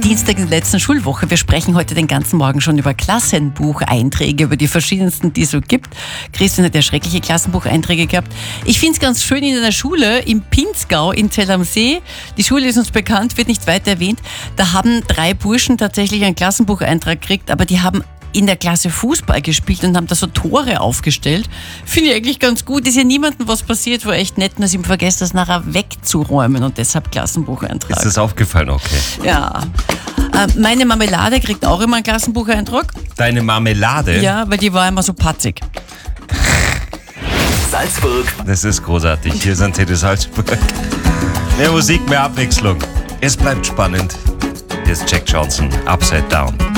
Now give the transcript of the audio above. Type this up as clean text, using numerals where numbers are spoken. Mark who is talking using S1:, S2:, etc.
S1: Dienstag in der letzten Schulwoche. Wir sprechen heute den ganzen Morgen schon über Klassenbucheinträge, über die verschiedensten, die es so gibt. Christian hat ja schreckliche Klassenbucheinträge gehabt. Ich finde es ganz schön in einer Schule im Pinzgau in Zell am See. Die Schule ist uns bekannt, wird nicht weiter erwähnt. Da haben 3 Burschen tatsächlich einen Klassenbucheintrag gekriegt, aber die haben in der Klasse Fußball gespielt und haben da so Tore aufgestellt. Finde ich eigentlich ganz gut. Ist ja niemandem was passiert, war echt nett, dass ich ihm vergesse, das nachher wegzuräumen und deshalb Klassenbucheintrag.
S2: Ist das aufgefallen? Okay.
S1: Ja. Meine Marmelade kriegt auch immer einen Klassenbucheintrag.
S2: Deine Marmelade?
S1: Ja, weil die war immer so patzig.
S3: Salzburg.
S2: Das ist großartig. Hier sind Antenne Salzburg. Mehr Musik, mehr Abwechslung. Es bleibt spannend. Hier ist Jack Johnson, Upside Down.